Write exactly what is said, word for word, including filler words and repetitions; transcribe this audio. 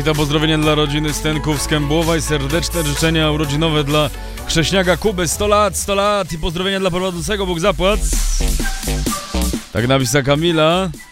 I to pozdrowienia dla rodziny Stenków z Kębłowa i serdeczne życzenia urodzinowe dla chrześniaka Kuby. sto lat, sto lat i pozdrowienia dla prowadzącego, Bóg zapłać. Tak napisała Kamila.